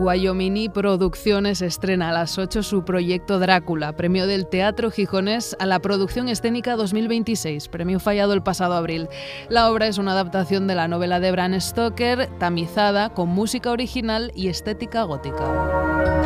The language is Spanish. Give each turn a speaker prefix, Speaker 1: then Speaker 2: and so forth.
Speaker 1: Guayomini Producciones estrena a las 8 su proyecto Drácula, premio del Teatro Gijonés a la producción escénica 2026, premio fallado el pasado abril. La obra es una adaptación de la novela de Bram Stoker, tamizada con música original y estética gótica.